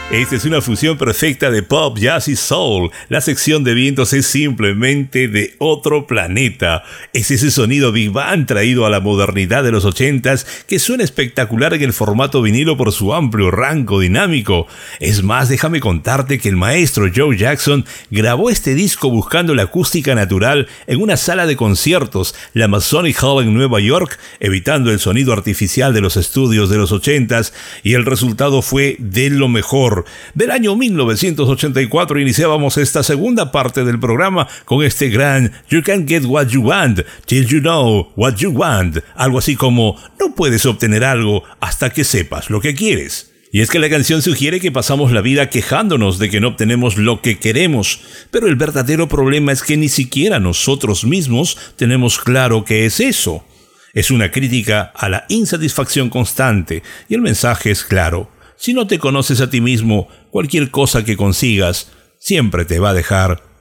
Esta es una fusión perfecta de pop, jazz y soul. La sección de vientos es simplemente de otro planeta. Es ese sonido Big Band traído a la modernidad de los 80s que suena espectacular en el formato vinilo por su amplio rango dinámico. Es más, déjame contarte que el maestro Joe Jackson grabó este disco buscando la acústica natural en una sala de conciertos, la Masonic Hall en Nueva York, evitando el sonido artificial de los estudios de los 80s, y el resultado fue de lo mejor. Del año 1984 iniciábamos esta segunda parte del programa con este gran You Can't Get What You Want Till You Know What You Want, algo así como no puedes obtener algo hasta que sepas lo que quieres. Y es que la canción sugiere que pasamos la vida quejándonos de que no obtenemos lo que queremos, pero el verdadero problema es que ni siquiera nosotros mismos tenemos claro qué es eso. Es una crítica a la insatisfacción constante, y el mensaje es claro. Si no te conoces a ti mismo, cualquier cosa que consigas siempre te va a dejar